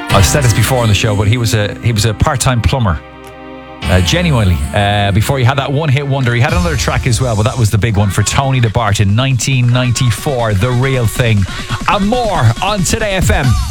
I've said this before on the show, but he was a part-time plumber. Genuinely, before he had that one-hit wonder. He had another track as well, but that was the big one for Tony DeBart in 1994, The Real Thing. And more on Today FM.